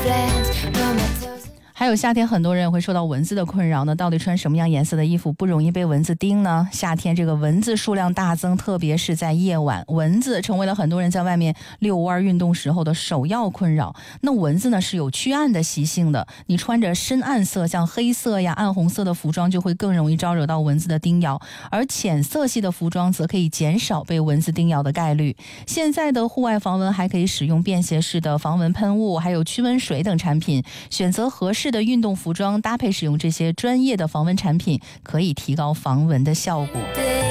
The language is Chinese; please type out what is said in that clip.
还有夏天很多人也会受到蚊子的困扰呢，到底穿什么样颜色的衣服不容易被蚊子叮呢？夏天这个蚊子数量大增，特别是在夜晚，蚊子成为了很多人在外面遛弯运动时候的首要困扰。那蚊子呢是有驱暗的习性的，你穿着深暗色像黑色呀、暗红色的服装就会更容易招惹到蚊子的叮咬，而浅色系的服装则可以减少被蚊子叮咬的概率。现在的户外防蚊还可以使用便携式的防蚊喷雾，还有驱蚊水等产品，选择合适的运动服装，搭配使用这些专业的防蚊产品，可以提高防蚊的效果。